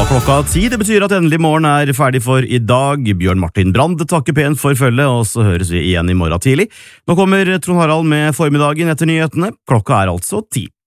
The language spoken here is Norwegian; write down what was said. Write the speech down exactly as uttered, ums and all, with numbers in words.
var klokka ti, det betyr at endelig morgen er ferdig for i dag. Bjørn Martin Brand takker pent for følget, og så høres vi igjen i morgen tidlig. Nå kommer Trond Harald med formiddagen etter nyhetene. Klokka er altså ti.